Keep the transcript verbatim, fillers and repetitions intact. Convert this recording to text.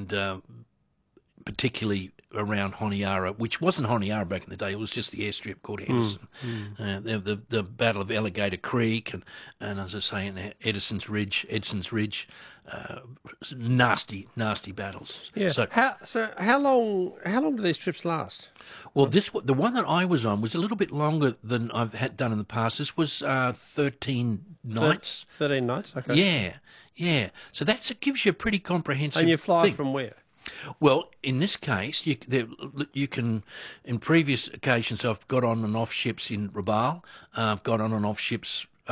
and uh, particularly around Honiara, which wasn't Honiara back in the day. It was just the airstrip called Henderson. Mm, mm. Uh, the, the the Battle of Alligator Creek, and, and as I say, in Edison's Ridge, Edson's Ridge, uh, nasty, nasty battles. Yeah. So how so how long how long do these trips last? Well, this the one that I was on was a little bit longer than I've had done in the past. This was uh, thirteen nights. Thirteen nights. Okay. Yeah, yeah. So that's it gives you a pretty comprehensive. And you fly thing. from where? Well, in this case, you, there, you can. In previous occasions, I've got on and off ships in Rabaul. Uh, I've got on and off ships